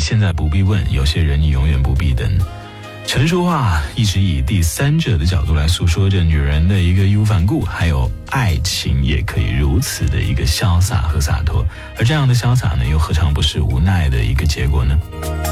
现在不必问，有些人你永远不必等。陈淑桦一直以第三者的角度来诉说着女人的一个义无反顾，还有爱情也可以如此的一个潇洒和洒脱，而这样的潇洒呢，又何尝不是无奈的一个结果呢？